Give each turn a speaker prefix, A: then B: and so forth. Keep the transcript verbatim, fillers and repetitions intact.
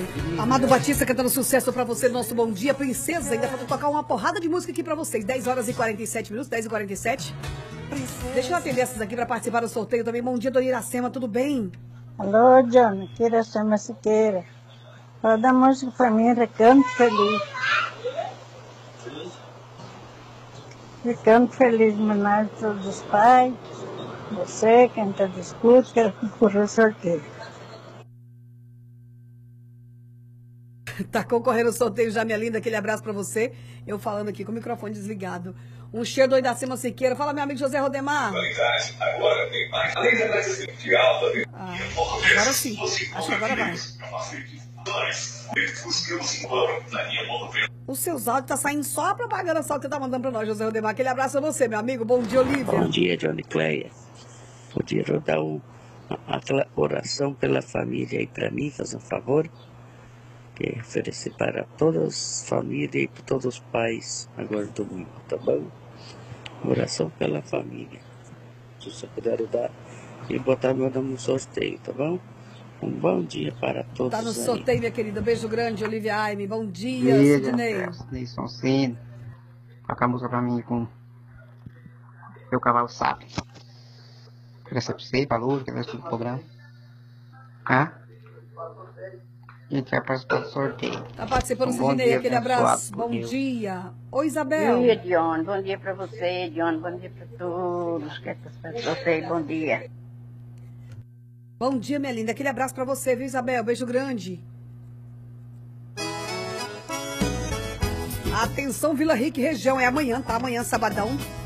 A: Amado Batista cantando sucesso pra você, nosso bom dia, princesa. Ainda falta tocar uma porrada de música aqui pra vocês. dez horas e quarenta e sete minutos, dez e quarenta e sete. Princesa. Deixa eu atender essas aqui pra participar do sorteio também. Bom dia, dona Iracema, tudo bem?
B: Alô, John, aqui é Iracema Siqueira. Fala da música pra mim, Recanto Feliz. Recanto Feliz, homenagem a todos os pais. Você, quem tá de escuta, quero concorrer ao sorteio.
A: Tá concorrendo o sorteio já, minha linda. Aquele abraço pra você. Eu falando aqui com o microfone desligado. Um cheiro do Iracema Siqueira. Fala, meu amigo José Rodemar.
C: Agora tem mais. Além da de alta,
A: ah, agora sim. Acho que agora vai. O seus áudios tá saindo só a propaganda só que você tá mandando pra nós, José Rodemar. Aquele abraço a você, meu amigo. Bom dia, Olívia.
D: Bom dia, Johnny Cleia. Podia rodar um, aquela oração pela família aí pra mim, fazer um favor? Que é oferecer para todas as famílias e para todos os pais agora domingo, tá bom? Oração pela família. Se você puder dar e botar meu nome no sorteio, tá bom? Um bom dia para todos.
A: Tá no
D: aí.
A: sorteio, minha querida. Beijo grande, Olivia Aime. Bom dia, Sidney.
E: Neison Cine. Toca a música pra mim com Meu Cavalo Sabe. Queria ser pra você, pra Lula, queria ser do programa. Ah? A gente vai participar do sorteio.
A: Tá participando,
E: Um bom
A: Sidney.
E: dia,
A: Aquele abraço.
E: abençoado por
A: Bom
E: Deus.
A: dia. Oi, Isabel.
B: Bom dia, Dion. Bom dia pra você, Dion. Bom dia pra todos que participam do sorteio. Bom dia.
A: Bom dia, minha linda. Aquele abraço pra você, viu, Isabel? Beijo grande. Atenção, Vila Rica e região. É amanhã, tá? Amanhã, sabadão.